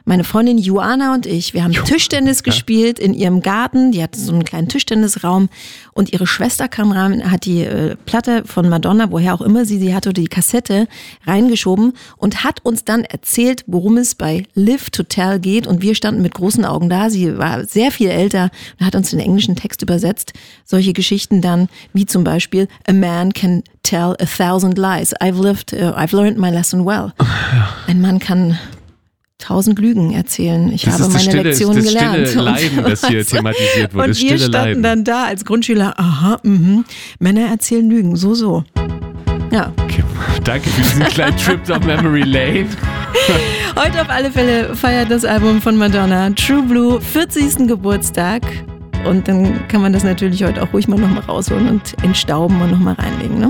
meine Freundin Joanna und ich, wir haben Tischtennis gespielt in ihrem Garten. Die hatte so einen kleinen Tischtennisraum und ihre Schwester kam rein, hat die Platte von Madonna, woher auch immer sie hatte, oder die Kassette reingeschoben und hat uns dann erzählt, worum es bei Live to Tell geht. Und wir standen mit großen Augen da. Sie war sehr viel älter und hat uns den englischen Text übersetzt. Solche Geschichten dann, wie zum Beispiel A man can tell 1,000 lies. I've learned my lesson well. Ein Mann kann 1000 Lügen erzählen. Ich habe meine Lektion gelernt. Das stille Leiden, das hier thematisiert wurde. Und wir standen dann da als Grundschüler, Männer erzählen Lügen, so. Ja. Okay. Danke für diesen kleinen Trip down Memory Lane. Heute auf alle Fälle feiert das Album von Madonna True Blue 40. Geburtstag. Und dann kann man das natürlich heute auch ruhig mal nochmal rausholen und entstauben und nochmal reinlegen, ne?